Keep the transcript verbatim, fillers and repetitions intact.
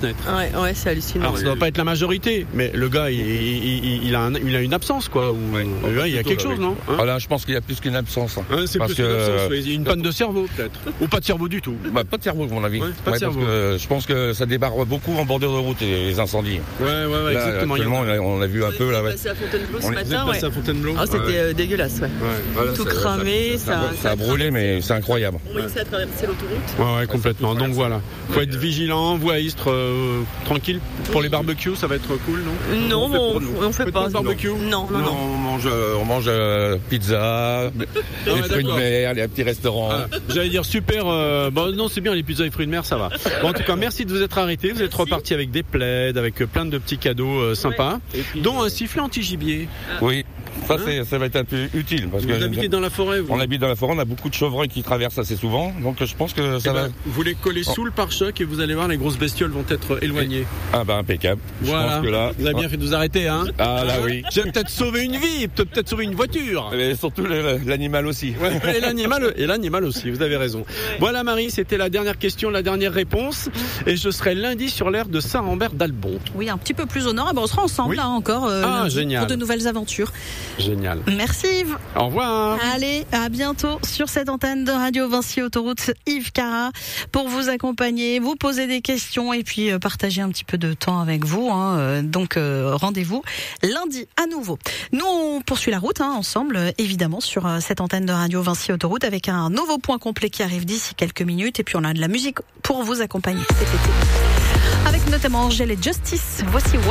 fenêtre. Ouais, ouais, c'est hallucinant. Alors ça doit pas être la majorité, mais le gars, il, il, il, a, un, il a une absence, quoi. Ou, ouais. le gars, il y a quelque chose, non hein voilà, je pense qu'il y a plus qu'une absence. Hein. Ouais, c'est parce plus que, qu'une absence, ouais. Il y a une panne de cerveau, peut-être. Ou pas de cerveau du tout. Bah, pas de cerveau, à mon avis. Ouais, pas de ouais, cerveau. Parce que je pense que ça débarre beaucoup en bordure de route, les incendies. Ouais, ouais, ouais, là, exactement. Actuellement, on a, on a vu un peu là. On est Ouais. passé à Fontainebleau ce On est matin. passé à Fontainebleau. Ah, c'était ouais. euh, dégueulasse, ouais. Ouais. Voilà, Tout ça, cramé, ça, ça, ça, ça, ça, ça a brûlé, mais c'est incroyable. Oui, ça a traversé l'autoroute. Ouais, ouais, complètement. Donc voilà. Faut être vigilant, vous à Istres, euh, tranquille. Pour les barbecues, ça va être cool, non? Non, mais on, on fait Faites pas. pas de barbecue. Non, non, Non, non. on mange, euh, on mange euh, pizza, des ouais, fruits de d'accord. mer, les petits restaurants. Ah, j'allais dire super. Euh, bon, non, c'est bien les pizzas et fruits de mer, ça va. Bon, en tout cas, merci de vous être arrêtés. Vous êtes Merci. repartis avec des plaids, avec plein de petits cadeaux euh, sympas, Ouais. dont un sifflet anti-gibier. Oui, ça, Hein c'est, ça va être un peu utile. Parce Vous que habitez dans la forêt, vous. On habite dans la forêt, on a beaucoup de chevreuils qui traversent assez souvent, donc je pense que ça Eh ben, va. vous les collez sous le pare-choc et vous allez voir, les grosses bestioles vont être éloignées. Ah bah impeccable. Voilà. Je pense que là. Vous avez bien fait de vous arrêter, hein. Ah là oui. J'ai peut-être sauvé une vie, peut- peut-être sauvé une voiture. Mais surtout le- l'animal aussi. Ouais, et l'animal, et l'animal aussi, vous avez raison. Voilà Marie, c'était la dernière question, la dernière réponse. Et je serai lundi sur l'aire de Saint-Rambert d'Albon. Oui, un petit peu plus au nord. Et ben, on sera ensemble Oui. là encore euh, Ah, lundi génial. pour de nouvelles aventures. Génial. Merci Yves. Au revoir. Allez, à bientôt sur cette antenne de Radio Vinci Autoroute. Yves Cara pour vous accompagner, vous poser des questions et puis euh, partager un petit peu de temps avec vous. Hein. Euh, donc euh, rendez-vous lundi à nouveau. Nous on poursuit la route hein, ensemble, euh, évidemment sur euh, cette antenne de Radio Vinci Autoroute avec un nouveau point complet qui arrive d'ici quelques minutes et puis on a de la musique pour vous accompagner cet été. Avec notamment Angèle et Justice. Voici What